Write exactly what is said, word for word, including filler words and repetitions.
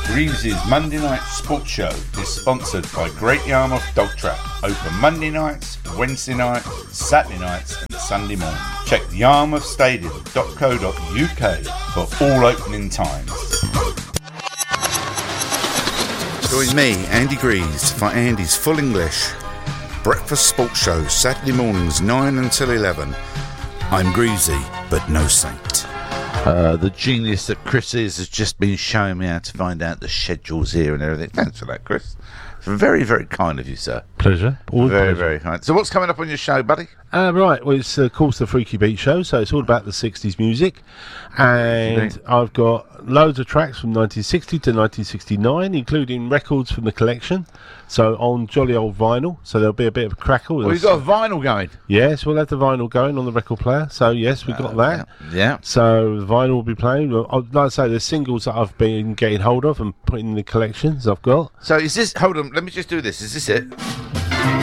Greaves' Monday Night Sports Show is sponsored by Great Yarmouth Dog Trap. Open Monday nights, Wednesday nights, Saturday nights and Sunday morning. Check yarmouth stadium dot co dot uk for all opening times. Join me, Andy Greaves, for Andy's Full English Breakfast Sports Show, Saturday mornings nine until eleven. I'm Greavesy, but no saint. Uh, the genius that Chris is has just been showing me how to find out the schedules here and everything. Thanks for that, Chris. Very, very kind of you, sir. Pleasure. All very, pleasure. very kind. So what's coming up on your show, buddy? Uh, right, well, it's, uh, of course, the Freaky Beat Show, so it's all about the sixties music. And Okay. I've got loads of tracks from nineteen sixty to nineteen sixty-nine, including records from the collection, so on jolly old vinyl, so there'll be a bit of a crackle. Well, you've got a vinyl going. Yes, we'll have the vinyl going on the record player, so yes, we've got Uh, that. Yeah. yeah. So the vinyl will be playing. Well, I'd like to say the singles that I've been getting hold of and putting in the collections I've got. So is this... Hold on, let me just do this. Is this it?